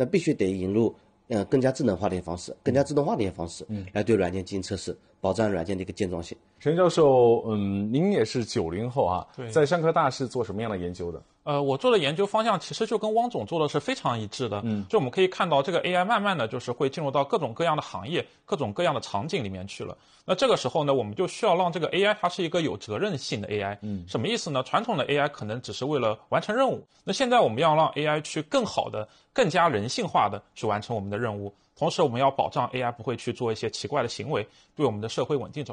那必须得引入更加智能化的一些方式，更加自动化的一些方式，来对软件进行测试，保障软件的一个健壮性。 陈教授，您也是90后啊， 对， 在香科大是做什么样的研究的？ 我做的研究方向其实就跟汪总做的是非常一致的。就我们可以看到，这个 AI 慢慢的就是会进入到各种各样的行业、各种各样的场景里面去了。那这个时候呢，我们就需要让这个 AI 它是一个有责任性的 AI。什么意思呢？传统的 AI 可能只是为了完成任务，那现在我们要让 AI 去更好的、更加人性化的去完成我们的任务。同时，我们要保障 AI 不会去做一些奇怪的行为，对我们的社会稳定